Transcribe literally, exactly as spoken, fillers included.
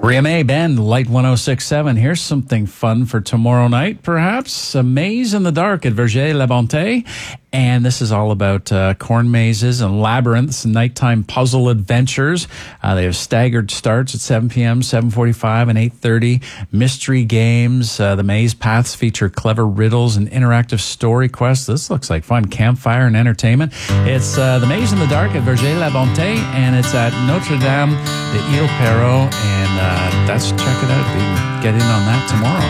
Riame Bend, Light one oh six point seven. Here's something fun for tomorrow night, perhaps. A maze in the dark at Verger-la-Bonté. And this is all about uh, corn mazes and labyrinths and nighttime puzzle adventures. Uh, they have staggered starts at seven p.m., seven forty-five, and eight thirty. Mystery games. Uh, the maze paths feature clever riddles and interactive story quests. This looks like fun. Campfire and entertainment. It's uh, the Maze in the Dark at Verger-la-Bonté, and it's at Notre Dame de Ile Perrot. And uh, that's check it out. You can get in on that tomorrow.